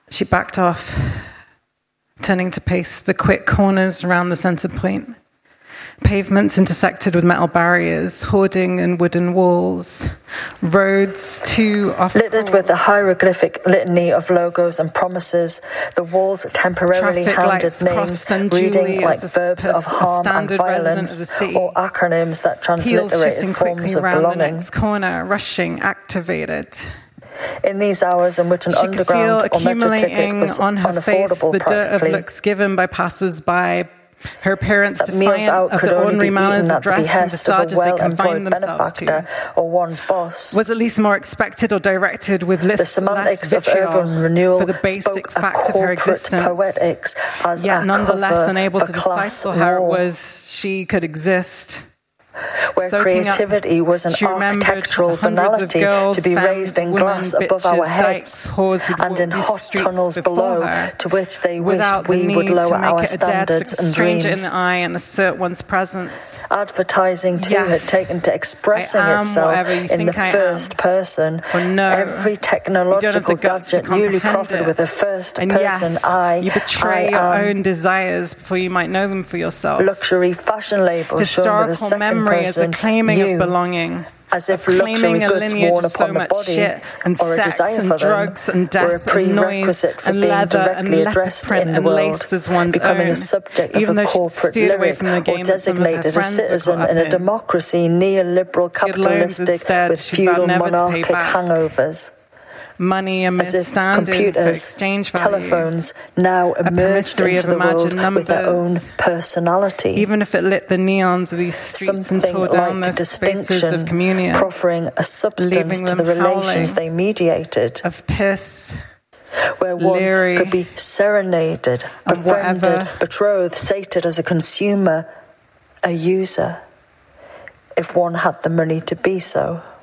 She backed off, turning to pace the quick corners around the center point. Pavements intersected with metal barriers, hoarding and wooden walls. Roads too often littered with a hieroglyphic litany of logos and promises. The walls temporarily handed names, reading like verbs of harm and violence, or acronyms that transliterated forms of belonging. The next corner, rushing, activated. In these hours in which an underground or metro ticket was on her unaffordable, face, the dirt of looks given by passers-by. Her parents defiant of the ordinary manners of dress and visage they confined themselves to, or one's boss, was at least more expected or directed with the semantics of urban renewal for the basic fact of her existence, poetics as yet nonetheless unable to decipher how it was she could exist. Where creativity was an architectural banality to be raised in glass above our heads, and in hot tunnels below to which they wished we would lower our standards and dreams. In the eye and assert one's presence. Advertising too had taken to expressing itself in the first person. Every technological gadget newly proffered with a first person I. You betray your own desires before you might know them for yourself. Luxury fashion labels shown with a second person, as a claiming of belonging, as if luxury goods worn upon the body or a desire for them were a prerequisite for being directly addressed in the world, becoming a subject of a corporate lyric or designated a citizen in a democracy neoliberal capitalistic with feudal monarchic hangovers. Money, a as if standard computers, exchange value, telephones now emerged into the world with their own personality. Even if it lit the neons of these streets something and tore down like the spaces of communion, proffering a substance to the relations they mediated, of piss, where one could be serenaded, befriended, betrothed, sated as a consumer, a user, if one had the money to be so.